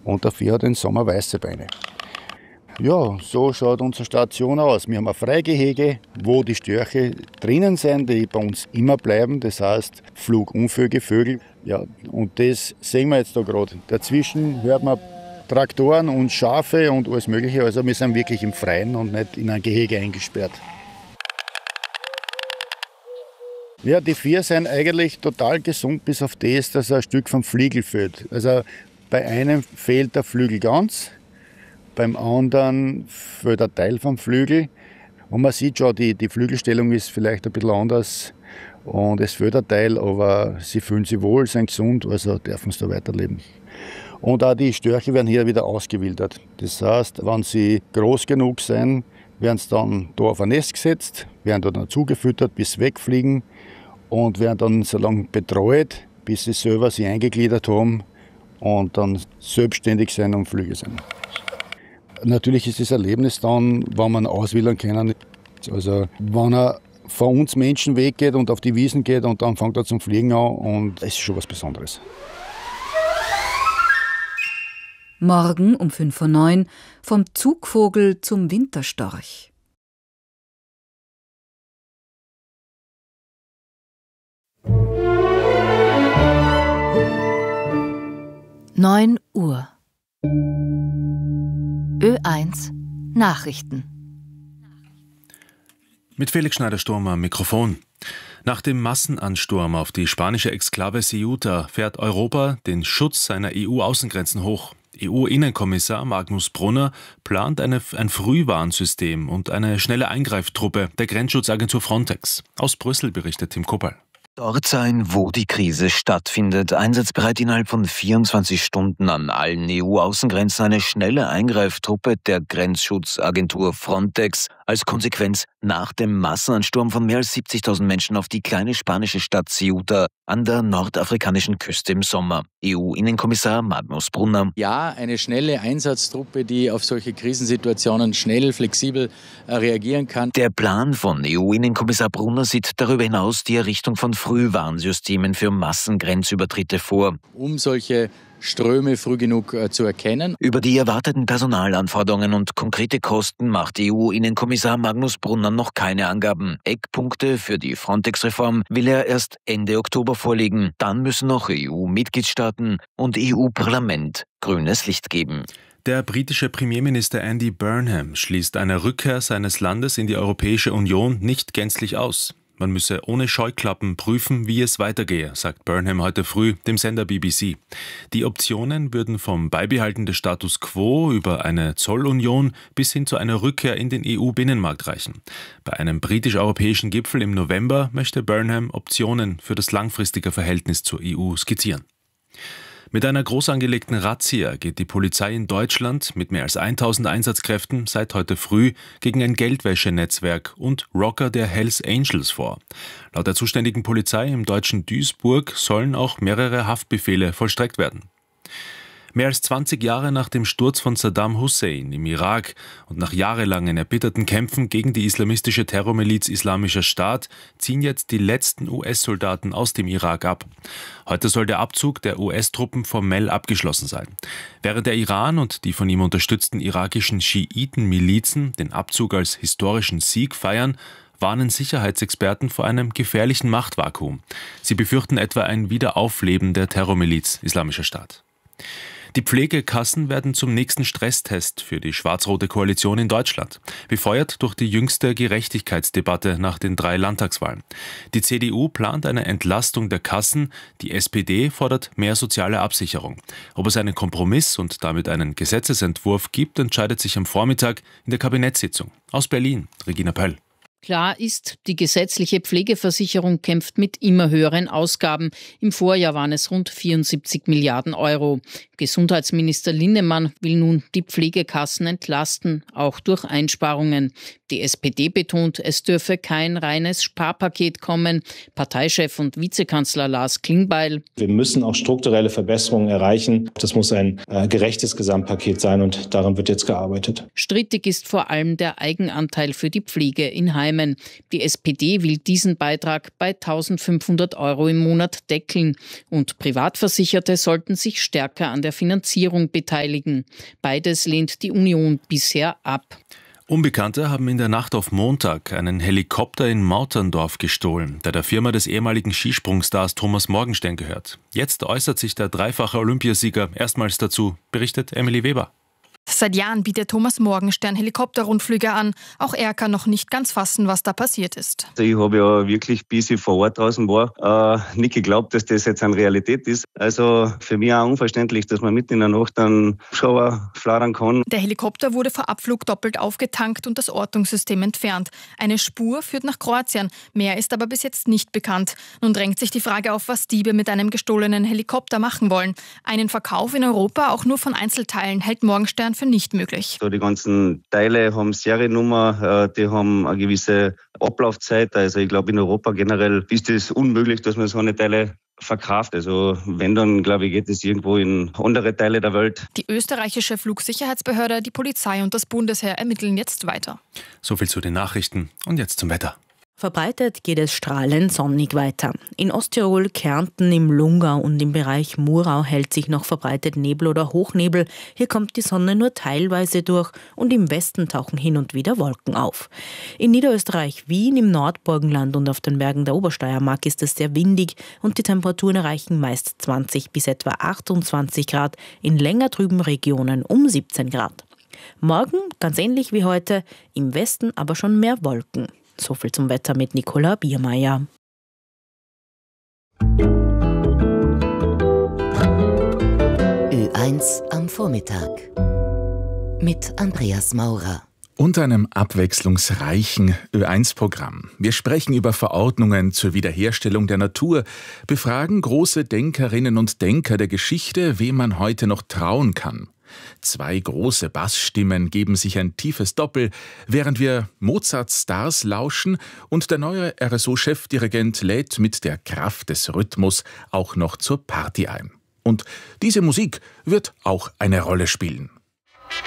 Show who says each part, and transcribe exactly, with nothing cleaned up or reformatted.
Speaker 1: und dafür hat er im Sommer weiße Beine. Ja, so schaut unsere Station aus. Wir haben ein Freigehege, wo die Störche drinnen sind, die bei uns immer bleiben. Das heißt flugunfähige Vögel. Ja, und das sehen wir jetzt da gerade. Dazwischen hört man Traktoren und Schafe und alles Mögliche. Also wir sind wirklich im Freien und nicht in ein Gehege eingesperrt. Ja, die vier sind eigentlich total gesund, bis auf das, dass ein Stück vom Flügel fehlt. Also bei einem fehlt der Flügel ganz. Beim anderen fehlt ein Teil vom Flügel. Und man sieht schon, die, die Flügelstellung ist vielleicht ein bisschen anders. Und es fehlt ein Teil, aber sie fühlen sich wohl, sind gesund, also dürfen sie da weiterleben. Und auch die Störche werden hier wieder ausgewildert. Das heißt, wenn sie groß genug sind, werden sie dann da auf ein Nest gesetzt, werden dann zugefüttert, bis sie wegfliegen und werden dann so lange betreut, bis sie selber sich eingegliedert haben und dann selbstständig sein und Flüge sind. Natürlich ist das Erlebnis dann, wenn man auswählen kann. Also wenn er von uns Menschen weggeht und auf die Wiesen geht und dann fängt er zum Fliegen an und das ist schon was Besonderes.
Speaker 2: Morgen um fünf Uhr neun vom Zugvogel zum Winterstorch.
Speaker 3: neun Uhr. Ö eins Nachrichten.
Speaker 4: Mit Felix Schneider-Sturm am Mikrofon. Nach dem Massenansturm auf die spanische Exklave Ceuta fährt Europa den Schutz seiner E U-Außengrenzen hoch. E U-Innenkommissar Magnus Brunner plant eine, ein Frühwarnsystem und eine schnelle Eingreiftruppe der Grenzschutzagentur Frontex. Aus Brüssel berichtet Tim Kuppel.
Speaker 5: Dort sein, wo die Krise stattfindet, einsatzbereit innerhalb von vierundzwanzig Stunden an allen E U-Außengrenzen eine schnelle Eingreiftruppe der Grenzschutzagentur Frontex als Konsequenz nach dem Massenansturm von mehr als siebzigtausend Menschen auf die kleine spanische Stadt Ceuta an der nordafrikanischen Küste im Sommer. E U-Innenkommissar Magnus Brunner.
Speaker 6: Ja, eine schnelle Einsatztruppe, die auf solche Krisensituationen schnell, flexibel reagieren kann.
Speaker 5: Der Plan von E U-Innenkommissar Brunner sieht darüber hinaus die Errichtung von Frühwarnsystemen für Massengrenzübertritte vor.
Speaker 6: Um solche Ströme früh genug äh, zu erkennen.
Speaker 5: Über die erwarteten Personalanforderungen und konkrete Kosten macht E U-Innenkommissar Magnus Brunner noch keine Angaben. Eckpunkte für die Frontex-Reform will er erst Ende Oktober vorlegen. Dann müssen noch E U-Mitgliedstaaten und E U-Parlament grünes Licht geben.
Speaker 4: Der britische Premierminister Andy Burnham schließt eine Rückkehr seines Landes in die Europäische Union nicht gänzlich aus. Man müsse ohne Scheuklappen prüfen, wie es weitergehe, sagt Burnham heute früh dem Sender B B C. Die Optionen würden vom Beibehalten des Status quo über eine Zollunion bis hin zu einer Rückkehr in den E U-Binnenmarkt reichen. Bei einem britisch-europäischen Gipfel im November möchte Burnham Optionen für das langfristige Verhältnis zur E U skizzieren. Mit einer groß angelegten Razzia geht die Polizei in Deutschland mit mehr als tausend Einsatzkräften seit heute früh gegen ein Geldwäschenetzwerk und Rocker der Hells Angels vor. Laut der zuständigen Polizei im deutschen Duisburg sollen auch mehrere Haftbefehle vollstreckt werden. Mehr als zwanzig Jahre nach dem Sturz von Saddam Hussein im Irak und nach jahrelangen erbitterten Kämpfen gegen die islamistische Terrormiliz Islamischer Staat ziehen jetzt die letzten U S-Soldaten aus dem Irak ab. Heute soll der Abzug der U S-Truppen formell abgeschlossen sein. Während der Iran und die von ihm unterstützten irakischen Schiiten-Milizen den Abzug als historischen Sieg feiern, warnen Sicherheitsexperten vor einem gefährlichen Machtvakuum. Sie befürchten etwa ein Wiederaufleben der Terrormiliz Islamischer Staat. Die Pflegekassen werden zum nächsten Stresstest für die schwarz-rote Koalition in Deutschland, befeuert durch die jüngste Gerechtigkeitsdebatte nach den drei Landtagswahlen. Die C D U plant eine Entlastung der Kassen, die S P D fordert mehr soziale Absicherung. Ob es einen Kompromiss und damit einen Gesetzesentwurf gibt, entscheidet sich am Vormittag in der Kabinettssitzung. Aus Berlin, Regina Pöll.
Speaker 7: Klar ist, die gesetzliche Pflegeversicherung kämpft mit immer höheren Ausgaben. Im Vorjahr waren es rund vierundsiebzig Milliarden Euro. Gesundheitsminister Linnemann will nun die Pflegekassen entlasten, auch durch Einsparungen. Die S P D betont, es dürfe kein reines Sparpaket kommen. Parteichef und Vizekanzler Lars Klingbeil.
Speaker 8: Wir müssen auch strukturelle Verbesserungen erreichen. Das muss ein äh, gerechtes Gesamtpaket sein und daran wird jetzt gearbeitet.
Speaker 7: Strittig ist vor allem der Eigenanteil für die Pflege in Heimen. einräumen. Die S P D will diesen Beitrag bei eintausendfünfhundert Euro im Monat deckeln. Und Privatversicherte sollten sich stärker an der Finanzierung beteiligen. Beides lehnt die Union bisher ab.
Speaker 4: Unbekannte haben in der Nacht auf Montag einen Helikopter in Mauterndorf gestohlen, der der Firma des ehemaligen Skisprungstars Thomas Morgenstern gehört. Jetzt äußert sich der dreifache Olympiasieger erstmals dazu, berichtet Emily Weber.
Speaker 9: Seit Jahren bietet Thomas Morgenstern Helikopterrundflüge an. Auch er kann noch nicht ganz fassen, was da passiert ist.
Speaker 10: Also ich habe ja wirklich, bis ich vor Ort draußen war, äh, nicht geglaubt, dass das jetzt eine Realität ist. Also für mich auch unverständlich, dass man mitten in der Nacht dann Schauer flattern kann.
Speaker 9: Der Helikopter wurde vor Abflug doppelt aufgetankt und das Ortungssystem entfernt. Eine Spur führt nach Kroatien. Mehr ist aber bis jetzt nicht bekannt. Nun drängt sich die Frage auf, was Diebe mit einem gestohlenen Helikopter machen wollen. Einen Verkauf in Europa, auch nur von Einzelteilen, hält Morgenstern für nicht möglich.
Speaker 10: So, die ganzen Teile haben Seriennummer, die haben eine gewisse Ablaufzeit. Also ich glaube, in Europa generell ist es unmöglich, dass man so eine Teile verkauft. Also wenn, dann glaube ich, geht es irgendwo in andere Teile der Welt.
Speaker 9: Die österreichische Flugsicherheitsbehörde, die Polizei und das Bundesheer ermitteln jetzt weiter.
Speaker 4: So viel zu den Nachrichten und jetzt zum Wetter.
Speaker 11: Verbreitet geht es strahlend sonnig weiter. In Osttirol, Kärnten, im Lungau und im Bereich Murau hält sich noch verbreitet Nebel oder Hochnebel. Hier kommt die Sonne nur teilweise durch und im Westen tauchen hin und wieder Wolken auf. In Niederösterreich, Wien, im Nordburgenland und auf den Bergen der Obersteiermark ist es sehr windig und die Temperaturen erreichen meist zwanzig bis etwa achtundzwanzig Grad, in länger trüben Regionen um siebzehn Grad. Morgen, ganz ähnlich wie heute, im Westen aber schon mehr Wolken. So viel zum Wetter mit Nicola Biermeier.
Speaker 3: Ö eins am Vormittag mit Andreas Maurer.
Speaker 12: Und einem abwechslungsreichen Ö eins Programm. Wir sprechen über Verordnungen zur Wiederherstellung der Natur, befragen große Denkerinnen und Denker der Geschichte, wem man heute noch trauen kann. Zwei große Bassstimmen geben sich ein tiefes Doppel, während wir Mozarts Stars lauschen und der neue R S O-Chefdirigent lädt mit der Kraft des Rhythmus auch noch zur Party ein. Und diese Musik wird auch eine Rolle spielen.